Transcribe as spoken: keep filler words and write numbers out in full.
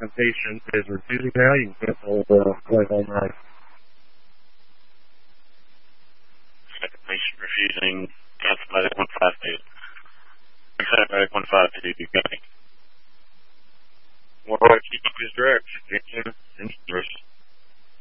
second patient is refusing now. You can cancel the flight all night. Second patient refusing. Cancel by one five two. Cancel by one five two. You got me. Well, keep up his direction.